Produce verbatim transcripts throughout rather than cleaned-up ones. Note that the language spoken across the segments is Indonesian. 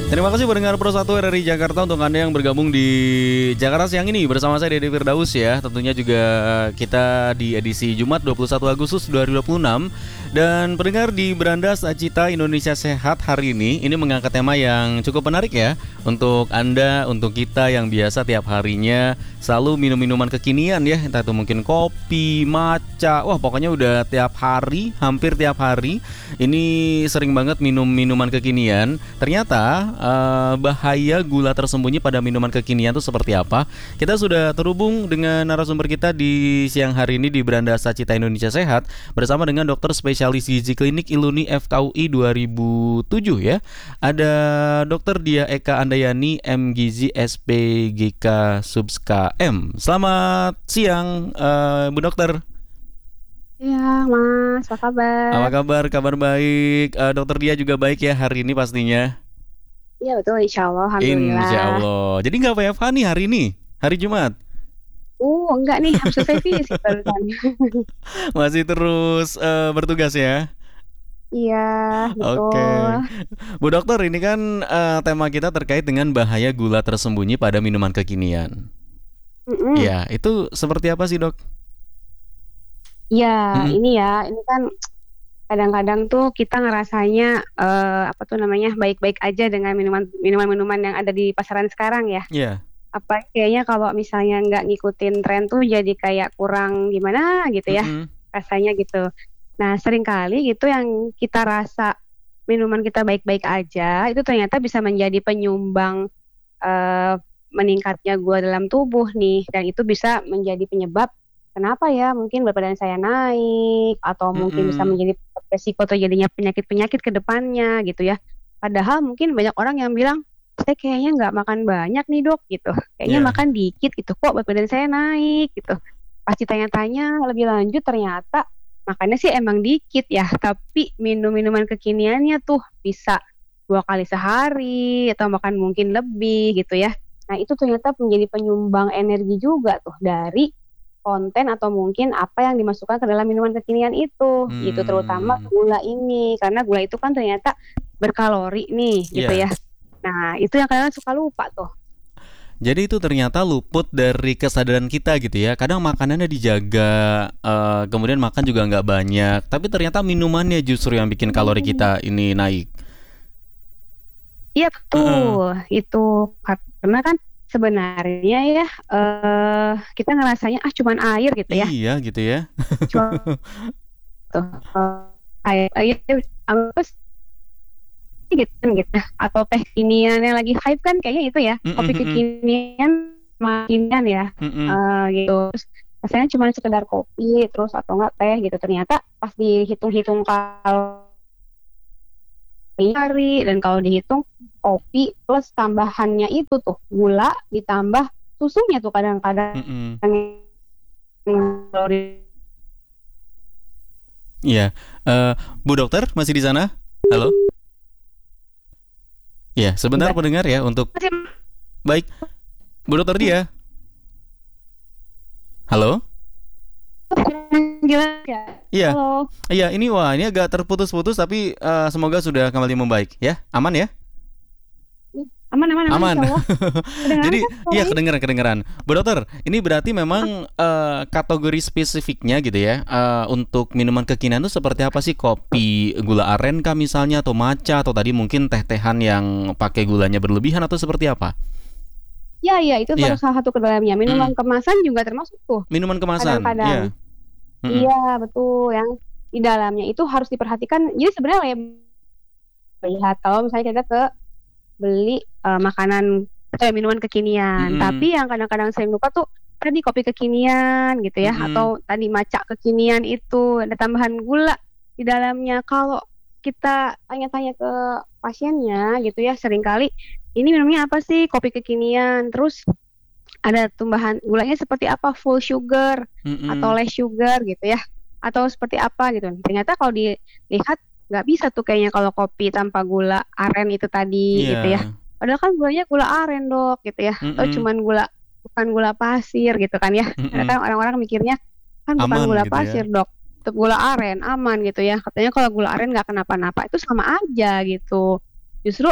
Terima kasih pendengar Pro satu R R I Jakarta untuk Anda yang bergabung di Jakarta siang ini bersama saya Dede Firdaus ya. Tentunya juga kita di edisi Jumat dua puluh satu Agustus dua ribu dua puluh enam. Dan pendengar di Beranda Cita Indonesia Sehat hari ini ini mengangkat tema yang cukup menarik ya untuk Anda, untuk kita yang biasa tiap harinya selalu minum minuman kekinian ya, entah itu mungkin kopi, matcha, wah pokoknya udah tiap hari, hampir tiap hari ini sering banget minum minuman kekinian. Ternyata uh, bahaya gula tersembunyi pada minuman kekinian itu seperti apa? Kita sudah terhubung dengan narasumber kita di siang hari ini di Beranda Cita Indonesia Sehat bersama dengan dokter spesialis gizi klinik Iluni F K U I dua ribu tujuh ya. Ada dokter Dia Eka Andayani M Gizi S P G K Subska M. Selamat siang uh, Bu Dokter. Iya Mas, apa kabar? Apa kabar? Kabar baik. uh, Dokter Dia juga baik ya hari ini pastinya. Iya betul, insya Allah, alhamdulillah. Insya Allah. Jadi nggak W F H nih hari ini, hari Jumat? Uh, enggak nih, harus selesai sih barusan. Masih terus uh, bertugas ya? Iya, betul. Oke. Bu Dokter, ini kan uh, tema kita terkait dengan bahaya gula tersembunyi pada minuman kekinian. Mm-mm. Ya, itu seperti apa sih dok? Ya, Mm-mm. ini ya, ini kan kadang-kadang tuh kita ngerasanya eh, apa tuh namanya baik-baik aja dengan minuman minuman-minuman yang ada di pasaran sekarang ya. Iya. Apa kayaknya kalau misalnya nggak ngikutin tren tuh jadi kayak kurang gimana gitu ya, Mm-mm. rasanya gitu. Nah, seringkali gitu yang kita rasa minuman kita baik-baik aja, itu ternyata bisa menjadi penyumbang eh, meningkatnya gula dalam tubuh nih, dan itu bisa menjadi penyebab kenapa ya mungkin berat badan saya naik, atau mungkin bisa Mm-mm. menjadi resiko terjadinya penyakit-penyakit ke depannya gitu ya. Padahal mungkin banyak orang yang bilang, saya kayaknya nggak makan banyak nih dok gitu, kayaknya Iya. makan dikit gitu kok berat badan saya naik gitu. Pasti tanya-tanya lebih lanjut ternyata makannya sih emang dikit ya, tapi minum minuman kekiniannya tuh bisa dua kali sehari atau makan mungkin lebih gitu ya. Nah itu ternyata menjadi penyumbang energi juga tuh dari konten atau mungkin apa yang dimasukkan ke dalam minuman kekinian itu, gitu, terutama Hmm. gula ini, karena gula itu kan ternyata berkalori nih gitu Iya. ya. Nah itu yang kadang suka lupa tuh. Jadi itu ternyata luput dari kesadaran kita gitu ya. Kadang makanannya dijaga, eh, kemudian makan juga nggak banyak, tapi ternyata minumannya justru yang bikin kalori kita ini naik. Iya Heeh. betul, itu karena kan sebenarnya ya eh kita ngerasanya ah cuman air gitu ya, Iya gitu ya. cuma tuh eh, air air apa sih gitu kan gitu, atau teh kekinian yang lagi hype kan kayaknya itu ya, Mm-mm, kopi mm-mm, kekinian makinan ya, mm-mm. eh gitu. Terus rasanya cuma sekedar kopi terus atau enggak teh gitu, ternyata pas dihitung-hitung kalori hari, dan kalau dihitung kopi plus tambahannya itu tuh gula ditambah susunya tuh kadang-kadang Mm-mm. kalori. Iya. Eh, Bu Dokter masih di sana? Halo? Iya, sebentar Enggak. pendengar ya untuk Masih baik. Bu Dokter Dia. Halo? jelas ya. Iya. Halo. Iya, ini wah ini agak terputus-putus tapi eh, semoga sudah kembali membaik ya. Aman ya? Aman aman aman, Aman. insyaallah. Kedengaran Jadi kan iya suaranya? kedengeran kedengeran. Bu Dokter, ini berarti memang eh, kategori spesifiknya gitu ya eh, untuk minuman kekinian itu seperti apa sih? Kopi gula aren kah misalnya, atau matcha, atau tadi mungkin teh-tehan yang pakai gulanya berlebihan, atau seperti apa? Ya ya itu Iya. terus salah satu ke dalamnya. Minuman Mm-mm. kemasan juga termasuk tuh. Minuman kemasan. Iya. Kadang-kadang. Mm-mm. Iya betul, yang di dalamnya itu harus diperhatikan. Jadi sebenarnya lihat kalau misalnya kita ke beli uh, makanan atau minuman kekinian, Mm-mm. tapi yang kadang-kadang sering lupa tuh tadi kopi kekinian gitu ya, Mm-mm. atau tadi matcha kekinian itu ada tambahan gula di dalamnya. Kalau kita tanya-tanya ke pasiennya gitu ya, seringkali ini minumnya apa sih, kopi kekinian, terus ada tambahan gulanya seperti apa, full sugar Mm-mm. atau less sugar gitu ya, atau seperti apa gitu. Ternyata kalau dilihat nggak bisa tuh kayaknya kalau kopi tanpa gula aren itu tadi Iya. gitu ya. Padahal kan gulanya gula aren dok gitu ya, atau Mm-mm. cuman gula bukan gula pasir gitu kan ya. Karena Mm-mm. kan orang-orang mikirnya kan bukan Aman gula gitu ya. pasir dok, tetap gula aren aman gitu ya. Katanya kalau gula aren nggak kenapa-napa, itu sama aja gitu. Justru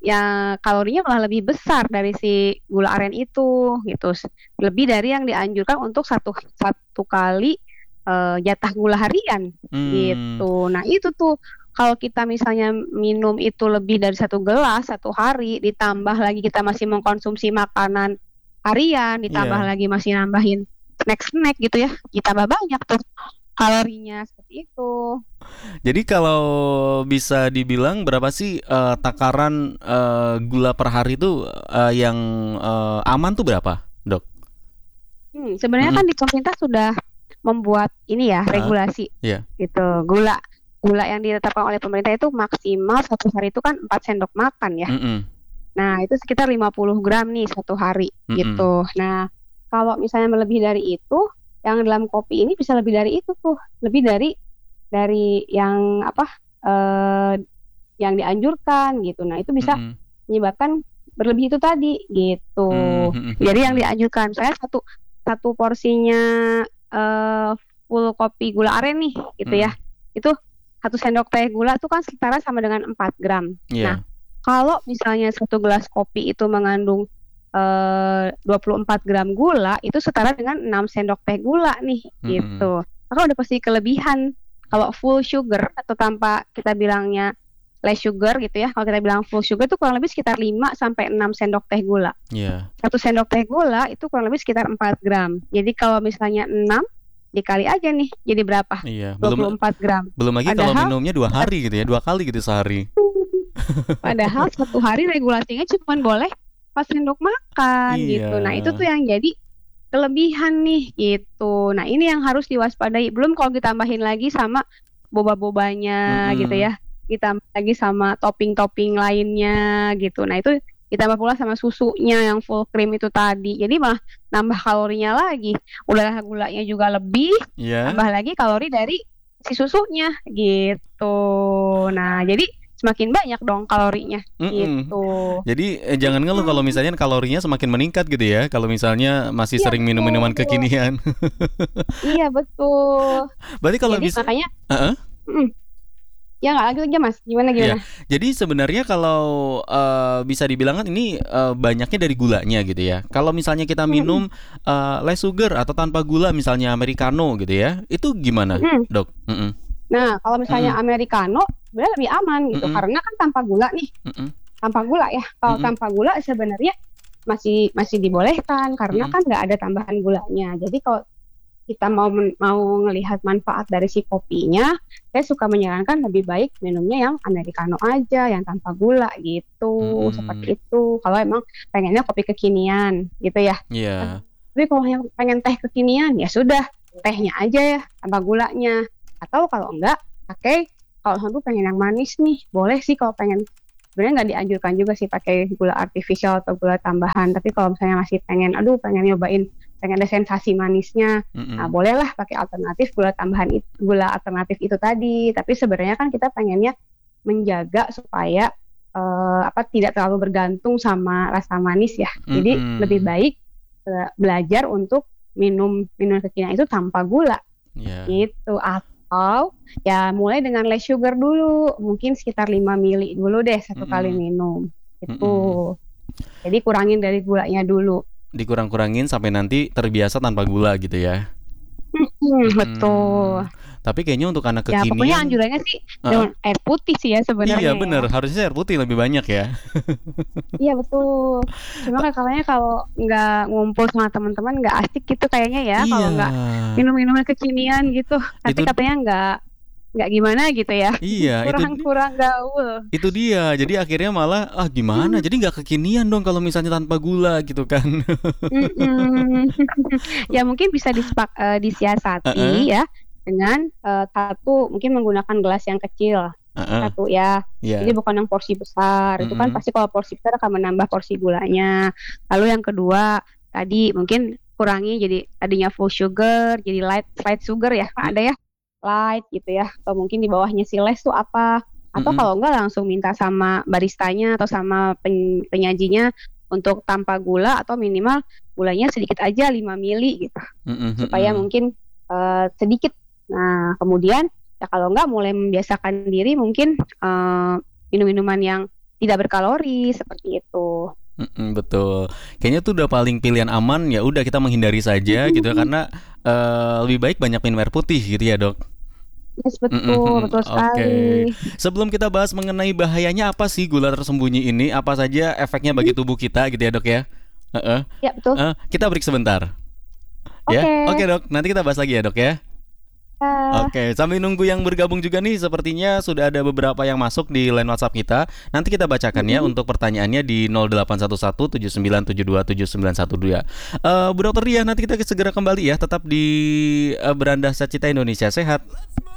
yang kalorinya malah lebih besar dari si gula aren itu gitu. Lebih dari yang dianjurkan untuk satu satu kali uh, jatah gula harian Hmm. gitu. Nah itu tuh kalau kita misalnya minum itu lebih dari satu gelas satu hari, ditambah lagi kita masih mengkonsumsi makanan harian, ditambah Iya. lagi masih nambahin snack-snack gitu ya, ditambah banyak tuh kalorinya seperti itu. Jadi kalau bisa dibilang berapa sih eh, takaran eh, gula per hari itu eh, yang eh, aman tuh berapa, Dok? Hmm, sebenarnya Mm-mm. kan di pemerintah sudah membuat ini ya Ah, regulasi iya. gitu. Gula gula yang ditetapkan oleh pemerintah itu maksimal satu hari itu kan empat sendok makan ya. Mm-mm. Nah, itu sekitar lima puluh gram nih satu hari Mm-mm. gitu. Nah, kalau misalnya melebihi dari itu, yang dalam kopi ini bisa lebih dari itu tuh, lebih dari dari yang apa eh, yang dianjurkan gitu. Nah, itu bisa Mm-mm. menyebabkan berlebih itu tadi gitu. Jadi yang Mm-mm. dianjurkan saya satu satu porsinya eh, full kopi gula aren nih gitu ya. Mm-mm. Itu satu sendok teh gula tuh kan setara sama dengan empat gram. Nah, Iya. kalau misalnya satu gelas kopi itu mengandung eh, dua puluh empat gram gula, itu setara dengan enam sendok teh gula nih Mm-mm. gitu. Maka udah pasti kelebihan. Kalau full sugar atau tanpa kita bilangnya less sugar gitu ya. Kalau kita bilang full sugar itu kurang lebih sekitar lima sampai enam sendok teh gula. Iya. Satu sendok teh gula itu kurang lebih sekitar empat gram. Jadi kalau misalnya enam dikali aja nih jadi berapa? Iya. dua puluh Belum empat gram. belum lagi kalau Padahal minumnya dua hari gitu ya, dua kali gitu sehari. padahal satu hari regulasinya cuma boleh empat sendok makan Iya. gitu. Nah, itu tuh yang jadi kelebihan nih gitu. Nah, ini yang harus diwaspadai. Belum kalau ditambahin lagi sama boba-bobanya gitu Mm-mm. ya. Ditambah lagi sama topping-topping lainnya gitu. Nah, itu ditambah pula sama susunya yang full cream itu tadi. Jadi malah nambah kalorinya lagi. Udah gulanya juga lebih, Iya. tambah lagi kalori dari si susunya gitu. Nah, jadi semakin banyak dong kalorinya Mm-mm. gitu. Jadi eh, jangan ngeluh kalau Mm-mm. misalnya kalorinya semakin meningkat gitu ya. Kalau misalnya masih Iya sering minum minuman betul. kekinian. Iya betul. Berarti kalau Jadi bisa, makanya, Heeh. mm, ya nggak lagi aja mas. Gimana Iya. gimana? Jadi sebenarnya kalau eh, bisa dibilang kan ini eh, banyaknya dari gulanya gitu ya. Kalau misalnya kita Mm-mm. minum eh, less sugar atau tanpa gula misalnya americano gitu ya, itu gimana, Mm. Dok? Mm-mm. Nah kalau misalnya Mm-mm. americano sebenarnya lebih aman gitu Mm-mm. karena kan tanpa gula nih, Mm-mm. tanpa gula ya. Kalau Mm-mm. tanpa gula sebenarnya masih masih dibolehkan karena Mm-mm. kan nggak ada tambahan gulanya. Jadi kalau kita mau men- mau ngelihat manfaat dari si kopinya, saya suka menyarankan lebih baik minumnya yang americano aja, yang tanpa gula gitu, Mm-mm. seperti itu. Kalau emang pengennya kopi kekinian gitu ya. Iya. Tapi kalau yang pengen teh kekinian, ya sudah tehnya aja ya tanpa gulanya. Atau kalau enggak, pakai kalau satu pengen yang manis nih, boleh sih kalau pengen. Sebenarnya nggak dianjurkan juga sih pakai gula artificial atau gula tambahan. Tapi kalau misalnya masih pengen, aduh pengen nyobain, pengen ada sensasi manisnya, nah Mm-mm. bolehlah pakai alternatif gula tambahan itu, gula alternatif itu tadi. Tapi sebenarnya kan kita pengennya menjaga supaya eh, apa tidak terlalu bergantung sama rasa manis ya. Jadi lebih Mm-mm. baik eh, belajar untuk minum minum kekinian itu tanpa gula Iya. gitu. Atau ya mulai dengan less sugar dulu, mungkin sekitar lima mili dulu deh satu kali Mm-mm. minum itu. Mm-mm. Jadi kurangin dari gulanya dulu. Dikurang-kurangin sampai nanti terbiasa tanpa gula gitu ya. Hmm, betul. Mm. Tapi kayaknya untuk anak Ya pokoknya kekinian, anjurannya sih Heeh. dengan air putih sih ya Iya sebenarnya ya. bener, harusnya air putih lebih banyak ya. Iya betul. Cuma kan kalanya kalau nggak ngumpul sama teman-teman nggak asik gitu kayaknya ya kalau Iya. nggak minum-minuman kekinian gitu. Nanti Itu katanya nggak nggak gimana gitu ya. iya, itu Kurang kurang gaul. itu dia. Jadi akhirnya malah ah gimana? Hmm, Jadi nggak kekinian dong kalau misalnya tanpa gula gitu kan. mm-mm. Ya mungkin bisa disepak, eh, Heeh. disiasati ya dengan eh, satu mungkin menggunakan gelas yang kecil Heeh. satu ya. Jadi Iya. bukan yang porsi besar. Itu kan Mm-mm. pasti kalau porsi besar akan menambah porsi gulanya. Lalu yang kedua tadi mungkin kurangi jadi tadinya full sugar jadi light light sugar ya. Kan ada ya light gitu ya. Atau mungkin di bawahnya si less tuh apa? Atau Mm-mm. kalau enggak langsung minta sama baristanya atau sama pen- penyajinya untuk tanpa gula atau minimal gulanya sedikit aja lima mili gitu Mm-mm. supaya Mm-mm. mungkin eh, sedikit. Nah, kemudian ya kalau enggak mulai membiasakan diri mungkin eh, minum-minuman yang tidak berkalori seperti itu. Mm-mm, betul. Kayaknya tuh udah paling pilihan aman, ya udah kita menghindari saja gitu ya, karena eh, lebih baik banyak minum air putih gitu ya, Dok. Yes, betul, Mm-mm, betul Oke. sekali. Sebelum kita bahas mengenai bahayanya apa sih gula tersembunyi ini, apa saja efeknya bagi Mhm, tubuh kita gitu ya, Dok ya. Heeh. ya betul. Eh, kita break sebentar ya. Oke. Oke, Dok. Nanti kita bahas lagi ya, Dok ya. Ya. Oke, sambil nunggu yang bergabung juga nih, sepertinya sudah ada beberapa yang masuk di line WhatsApp kita. Nanti kita bacakan ya Mhm. untuk pertanyaannya di nol delapan satu satu tujuh sembilan tujuh dua tujuh sembilan satu dua. Eh Bu Dokter Dia, nanti kita segera kembali ya, tetap di eh, Beranda Cita Indonesia Sehat.